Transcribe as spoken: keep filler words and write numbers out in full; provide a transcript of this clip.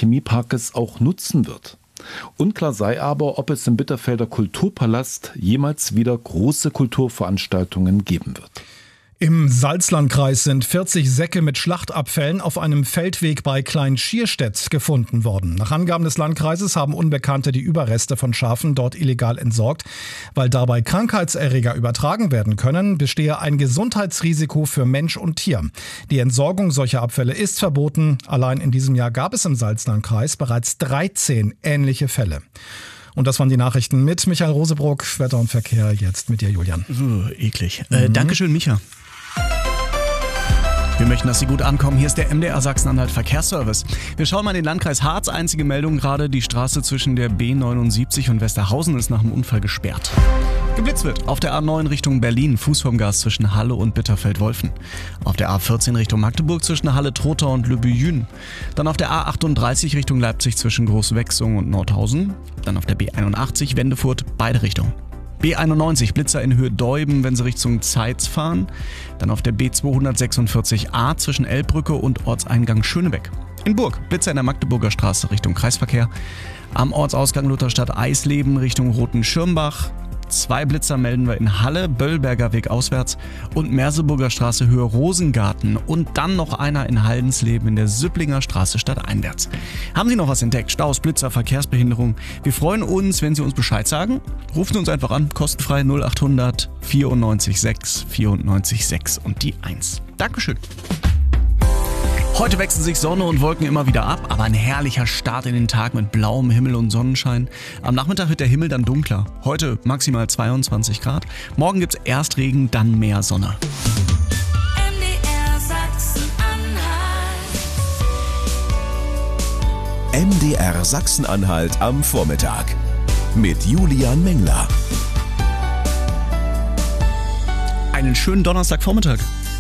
Chemieparkes auch nutzen wird. Unklar sei aber, ob es im Bitterfelder Kulturpalast jemals wieder große Kulturveranstaltungen geben wird. Im Salzlandkreis sind vierzig Säcke mit Schlachtabfällen auf einem Feldweg bei Klein-Schierstedt gefunden worden. Nach Angaben des Landkreises haben Unbekannte die Überreste von Schafen dort illegal entsorgt. Weil dabei Krankheitserreger übertragen werden können, bestehe ein Gesundheitsrisiko für Mensch und Tier. Die Entsorgung solcher Abfälle ist verboten. Allein in diesem Jahr gab es im Salzlandkreis bereits dreizehn ähnliche Fälle. Und das waren die Nachrichten mit Michael Rosebrock. Wetter und Verkehr jetzt mit dir, Julian. Uh, eklig. Mhm. Äh, Dankeschön, Micha. Wir möchten, dass Sie gut ankommen. Hier ist der M D R Sachsen-Anhalt Verkehrsservice. Wir schauen mal in den Landkreis Harz. Einzige Meldung gerade, die Straße zwischen der B neunundsiebzig und Westerhausen ist nach dem Unfall gesperrt. Geblitzt wird auf der A neun Richtung Berlin, Fuß vom Gas zwischen Halle und Bitterfeld-Wolfen. Auf der A vierzehn Richtung Magdeburg zwischen Halle-Trotha und Le Buyün. Dann auf der A achtunddreißig Richtung Leipzig zwischen Großwechsung und Nordhausen. Dann auf der B einundachtzig Wendefurt, beide Richtungen. B einundneunzig, Blitzer in Höhe Deuben, wenn Sie Richtung Zeitz fahren. Dann auf der B zweihundertsechsundvierzig A zwischen Elbbrücke und Ortseingang Schönebeck. In Burg, Blitzer in der Magdeburger Straße Richtung Kreisverkehr. Am Ortsausgang Lutherstadt Eisleben Richtung Roten Schirmbach. Zwei Blitzer melden wir in Halle, Böllberger Weg auswärts und Merseburger Straße Höhe Rosengarten. Und dann noch einer in Haldensleben in der Süpplinger Straße stadteinwärts. Haben Sie noch was entdeckt? Staus, Blitzer, Verkehrsbehinderung? Wir freuen uns, wenn Sie uns Bescheid sagen. Rufen Sie uns einfach an, kostenfrei null achthundert vierundneunzig sechs vierundneunzig sechs und die eins. Dankeschön. Heute wechseln sich Sonne und Wolken immer wieder ab, aber ein herrlicher Start in den Tag mit blauem Himmel und Sonnenschein. Am Nachmittag wird der Himmel dann dunkler. Heute maximal zweiundzwanzig Grad. Morgen gibt's erst Regen, dann mehr Sonne. M D R Sachsen-Anhalt. M D R Sachsen-Anhalt am Vormittag mit Julian Mengler. Einen schönen Donnerstagvormittag.